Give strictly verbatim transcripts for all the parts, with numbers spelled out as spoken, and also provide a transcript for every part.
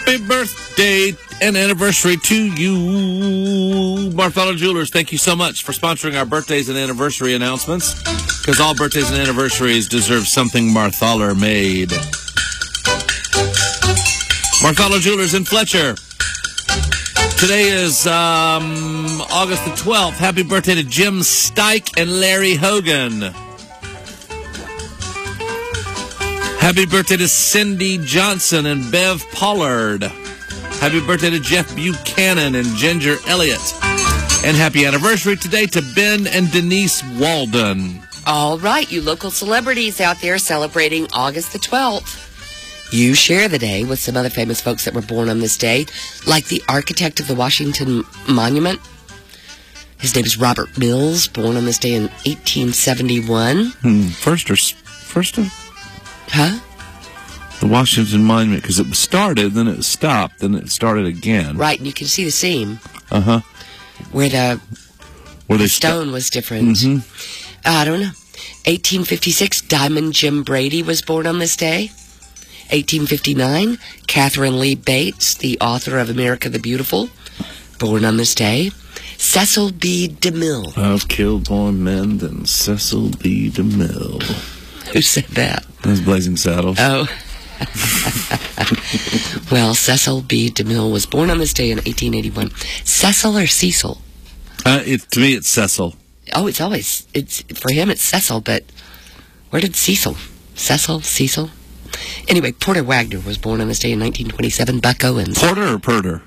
Happy birthday and anniversary to you, Bartholomew Jewelers. Thank you so much for sponsoring our birthdays and anniversary announcements, because all birthdays and anniversaries deserve something Bartholomew made. Bartholomew Jewelers in Fletcher. Today is um, August the twelfth. Happy birthday to Jim Stike and Larry Hogan. Happy birthday to Cindy Johnson and Bev Pollard. Happy birthday to Jeff Buchanan and Ginger Elliott. And happy anniversary today to Ben and Denise Walden. All right, you local celebrities out there celebrating August the twelfth. You share the day with some other famous folks that were born on this day, like the architect of the Washington Monument. His name is Robert Mills, born on this day in eighteen seventy-one. Hmm, first or first or? Huh? The Washington Monument, because it started, then it stopped, then it started again. Right, and you can see the seam. Uh-huh. Where the, where the they stone st- was different. Mm-hmm. Uh, I don't know. eighteen fifty-six, Diamond Jim Brady was born on this day. eighteen fifty-nine, Catherine Lee Bates, the author of America the Beautiful, born on this day. Cecil B. DeMille. I've killed more men than Cecil B. DeMille. Who said that? That's Blazing Saddles. Oh. Well, Cecil B. DeMille was born on this day in eighteen eighty-one. Cecil or Cecil? Uh, it, to me, it's Cecil. Oh, it's always, it's for him it's Cecil, but where did Cecil? Cecil? Cecil? Anyway, Porter Wagner was born on this day in nineteen twenty-seven. Buck Owens. Porter or Purter?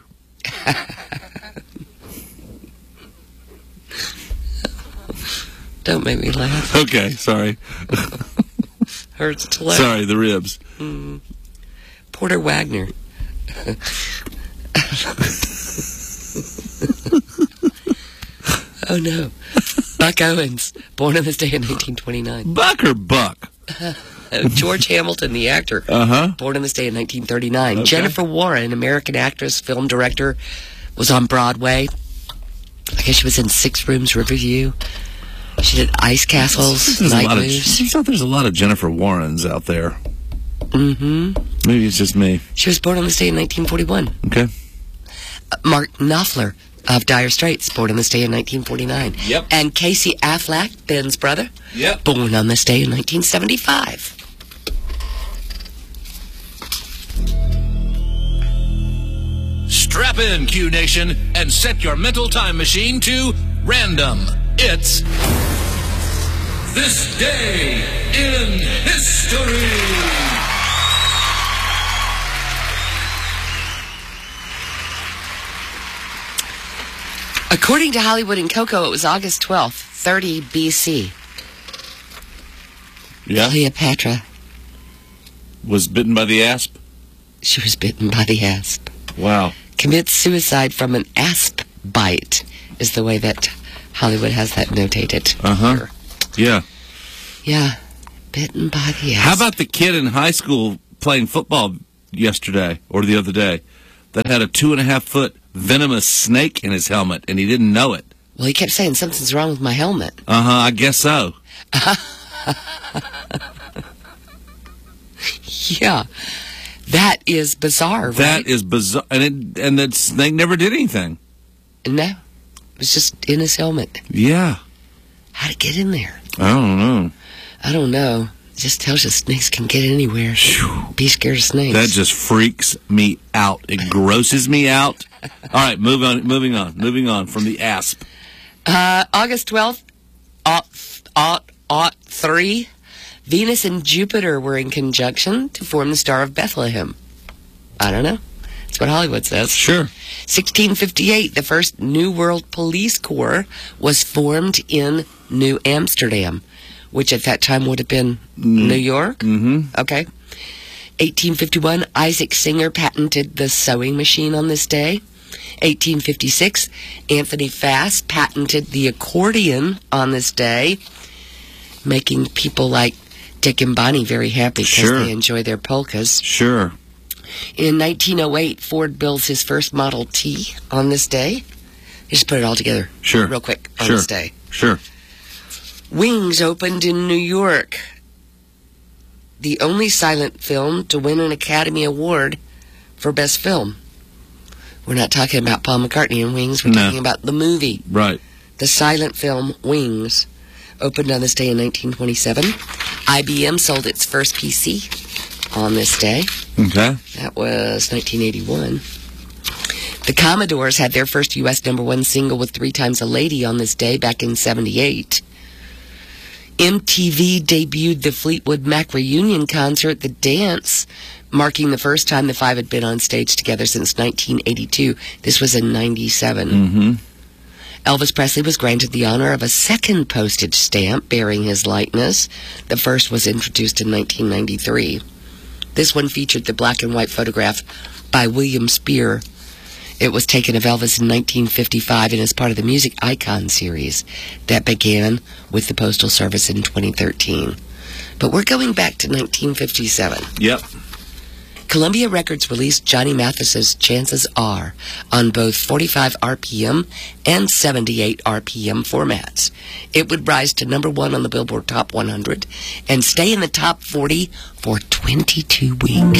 Don't make me laugh. Okay, sorry. Hurts to laugh. Sorry, the ribs. Mm. Porter Wagner. Oh, no. Buck Owens, born on this day in nineteen twenty-nine. Buck or Buck? Uh, George Hamilton, the actor, uh-huh. born on this day in nineteen thirty-nine. Okay. Jennifer Warren, American actress, film director, was on Broadway. I guess she was in Six Rooms Riverview. She did Ice Castles, there's Night a lot Moves. Of, I thought there's a lot of Jennifer Warrens out there. Mm-hmm. Maybe it's just me. She was born on this day in nineteen forty-one. Okay. Uh, Mark Knopfler of Dire Straits, born on this day in nineteen forty-nine. Yep. And Casey Affleck, Ben's brother, yep, born on this day in nineteen seventy-five. Strap in, Q Nation, and set your mental time machine to random. It's This Day in History. According to Hollywood and Coco, it was August twelfth, thirty B C. Yeah. Cleopatra was bitten by the asp? She was bitten by the asp. Wow. Commits suicide from an asp bite is the way that Hollywood has that notated. Uh-huh. Here. Yeah. Yeah. Bitten by the asp. How about the kid in high school playing football yesterday or the other day that had a two and a half foot venomous snake in his helmet and he didn't know it? Well, he kept saying something's wrong with my helmet. Uh-huh, I guess so. Yeah. That is bizarre, right? That is bizarre. And, it, and that snake never did anything. No. It was just in his helmet. Yeah. How'd it get in there? I don't know. I don't know. It just tells you snakes can get anywhere. Whew. Be scared of snakes. That just freaks me out. It grosses me out. All right, move on. Moving on. Moving on from the asp. Uh, August twelfth, aught, aught, aught three, Venus and Jupiter were in conjunction to form the Star of Bethlehem. I don't know. That's what Hollywood says. Sure. sixteen fifty-eight, the first New World Police Corps was formed in New Amsterdam, which at that time would have been mm. New York. Mm-hmm. Okay. eighteen fifty-one, Isaac Singer patented the sewing machine on this day. eighteen fifty-six, Anthony Fass patented the accordion on this day, making people like Dick and Bonnie very happy because sure. they enjoy their polkas. Sure. In nineteen oh eight, Ford builds his first Model T on this day. Just put it all together sure. real quick on sure. this day. Sure. Wings opened in New York. The only silent film to win an Academy Award for Best Film. We're not talking about Paul McCartney and Wings. We're No. talking about the movie. Right. The silent film Wings opened on this day in nineteen twenty-seven. I B M sold its first P C on this day. Okay. That was nineteen eighty-one. The Commodores had their first U S number one single with Three Times a Lady on this day back in seventy-eight. M T V debuted the Fleetwood Mac reunion concert, The Dance, marking the first time the five had been on stage together since nineteen eighty-two. This was in ninety-seven. Mm-hmm. Elvis Presley was granted the honor of a second postage stamp bearing his likeness. The first was introduced in nineteen ninety-three. This one featured the black and white photograph by William Spear. It was taken of Elvis in nineteen fifty-five and is part of the Music Icon series that began with the Postal Service in twenty thirteen. But we're going back to nineteen fifty-seven. Yep. Columbia Records released Johnny Mathis's Chances Are on both forty-five R P M and seventy-eight R P M formats. It would rise to number one on the Billboard Top one hundred and stay in the top forty for twenty-two weeks.